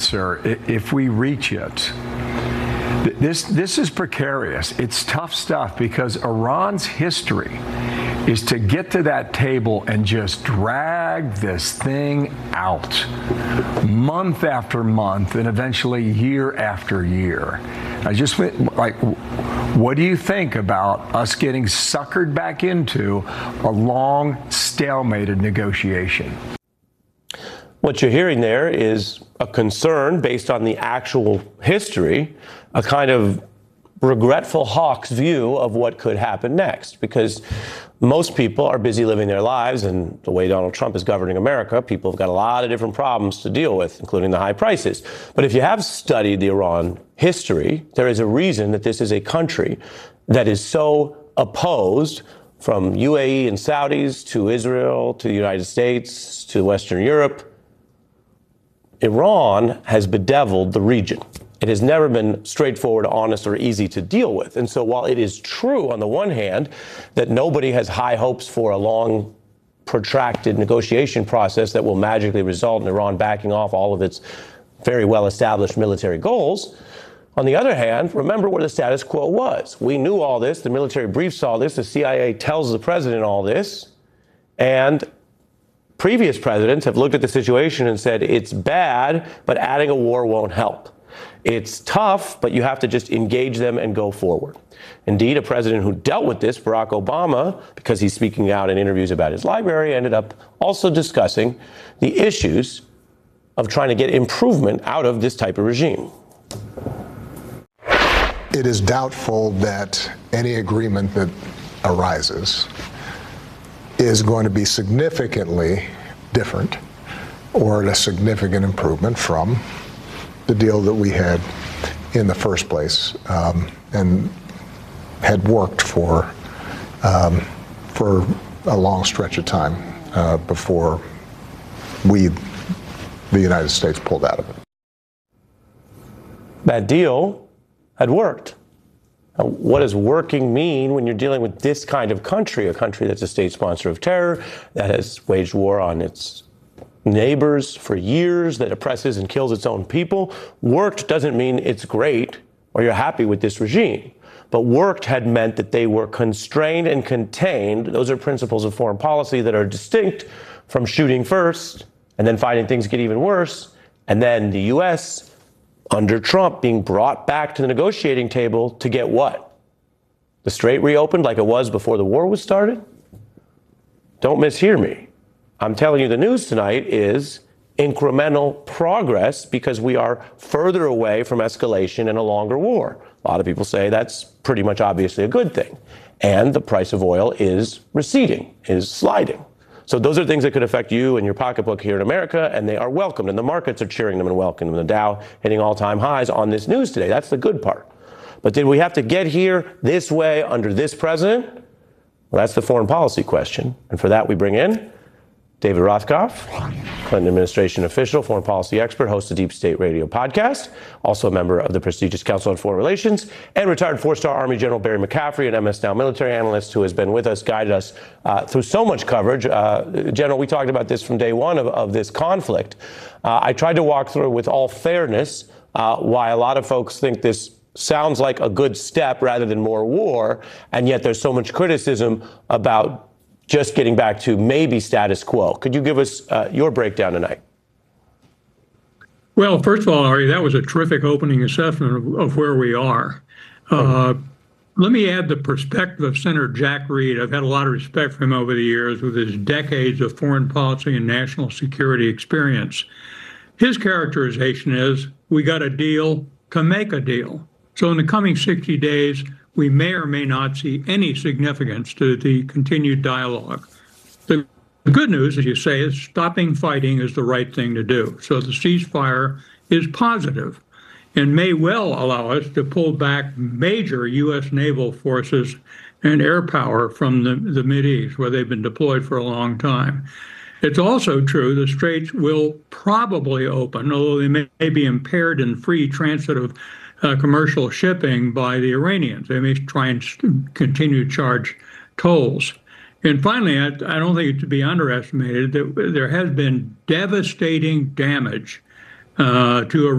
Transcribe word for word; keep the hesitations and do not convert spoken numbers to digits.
answer if we reach it. This, this is precarious. It's tough stuff because Iran's history is to get to that table and just drag this thing out month after month and eventually year after year. I just like, what do you think about us getting suckered back into a long, stalemated negotiation? What you're hearing there is a concern based on the actual history, a kind of regretful hawk's view of what could happen next, because most people are busy living their lives, and the way Donald Trump is governing America, people have got a lot of different problems to deal with, including the high prices. But if you have studied the Iran history, there is a reason that this is a country that is so opposed, from U A E and Saudis to Israel to the United States to Western Europe. Iran has bedeviled the region. It has never been straightforward, honest, or easy to deal with. And so while it is true, on the one hand, that nobody has high hopes for a long, protracted negotiation process that will magically result in Iran backing off all of its very well-established military goals, on the other hand, remember where the status quo was. We knew all this. The military brief saw this. The C I A tells the president all this. And previous presidents have looked at the situation and said, it's bad, but adding a war won't help. It's tough, but you have to just engage them and go forward. Indeed, a president who dealt with this, Barack Obama, because he's speaking out in interviews about his library, ended up also discussing the issues of trying to get improvement out of this type of regime. It is doubtful that any agreement that arises is going to be significantly different or a significant improvement from the deal that we had in the first place, um, and had worked for um, for a long stretch of time uh, before we, the United States, pulled out of it. That deal had worked. Now, what does working mean when you're dealing with this kind of country, a country that's a state sponsor of terror, that has waged war on its neighbors for years, that oppresses and kills its own people? Worked doesn't mean it's great or you're happy with this regime. But worked had meant that they were constrained and contained. Those are principles of foreign policy that are distinct from shooting first and then finding things get even worse. And then the U S, under Trump, being brought back to the negotiating table to get what? The strait reopened like it was before the war was started? Don't mishear me. I'm telling you, the news tonight is incremental progress because we are further away from escalation and a longer war. A lot of people say that's pretty much obviously a good thing. And the price of oil is receding, is sliding. So those are things that could affect you and your pocketbook here in America, and they are welcomed, and the markets are cheering them and welcoming them. The Dow hitting all-time highs on this news today. That's the good part. But did we have to get here this way under this president? Well, that's the foreign policy question. And for that, we bring in David Rothkopf, Clinton administration official, foreign policy expert, host of Deep State Radio podcast, also a member of the prestigious Council on Foreign Relations, and retired four-star Army General Barry McCaffrey, an M S Now military analyst who has been with us, guided us uh, through so much coverage. Uh, General, we talked about this from day one of, of this conflict. Uh, I tried to walk through with all fairness uh, why a lot of folks think this sounds like a good step rather than more war, and yet there's so much criticism about just getting back to maybe status quo. Could you give us uh, your breakdown tonight? Well, first of all, Ari, that was a terrific opening assessment of, of where we are. Uh, let me add the perspective of Senator Jack Reed. I've had a lot of respect for him over the years with his decades of foreign policy and national security experience. His characterization is, we got a deal to make a deal. So in the coming sixty days, we may or may not see any significance to the continued dialogue. The good news, as you say, is stopping fighting is the right thing to do. So the ceasefire is positive and may well allow us to pull back major U S naval forces and air power from the, the Mideast, where they've been deployed for a long time. It's also true the straits will probably open, although they may, may be impaired in free transit of Uh, commercial shipping by the Iranians. They may try and continue to charge tolls. And finally, I, I don't think it's to be underestimated that there has been devastating damage uh, to